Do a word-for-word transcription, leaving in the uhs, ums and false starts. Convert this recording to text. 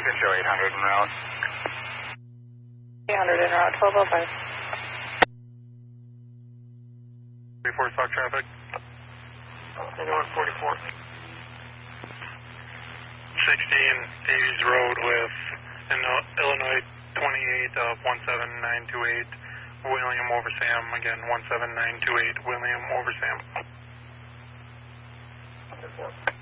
You can show eight hundred en route. eight hundred en route, twelve oh five. forty-four stock traffic. Anyone forty-four. sixteen Davies Road with an Illinois twenty-eight of one seven nine two eight, William over Sam, again one seven nine two eight, William over Sam. forty-four.